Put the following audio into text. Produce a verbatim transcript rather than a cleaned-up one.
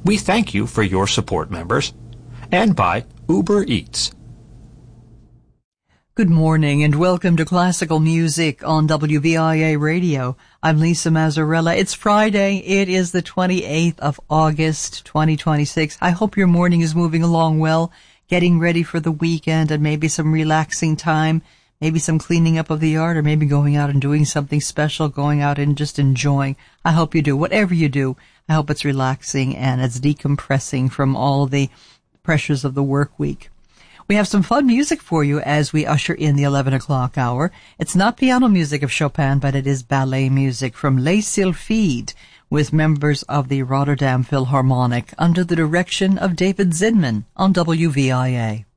We thank you for your support, members, and by Uber Eats. Good morning and welcome to Classical Music on W V I A Radio. I'm Lisa Mazzarella. It's Friday. It is the twenty-eighth of August, twenty twenty-six. I hope your morning is moving along well, getting ready for the weekend and maybe some relaxing time, maybe some cleaning up of the yard, or maybe going out and doing something special, going out and just enjoying. I hope you do. Whatever you do, I hope it's relaxing and it's decompressing from all the pressures of the work week. We have some fun music for you as we usher in the eleven o'clock hour. It's not piano music of Chopin, but it is ballet music from Les Sylphides with members of the Rotterdam Philharmonic under the direction of David Zinman on W V I A.